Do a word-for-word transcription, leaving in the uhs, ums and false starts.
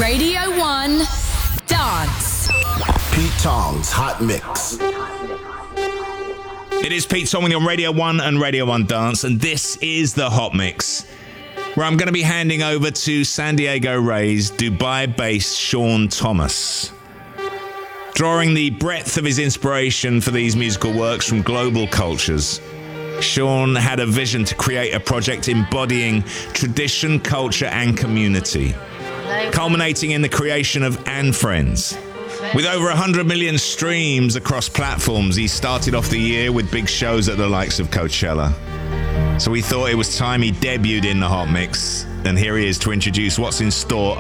Radio one Dance. Pete Tong's Hot Mix. It is Pete Tong on Radio one and Radio one Dance, and this is the Hot Mix, where I'm going to be handing over to San Diego Rays Dubai-based Sean Thomas. Drawing the breadth of his inspiration for these musical works from global cultures, Sean had a vision to create a project embodying tradition, culture, and community, culminating in the creation of And Friends. With over one hundred million streams across platforms, he started off the year with big shows at the likes of Coachella. So we thought it was time he debuted in the Hot Mix, and here he is to introduce what's in store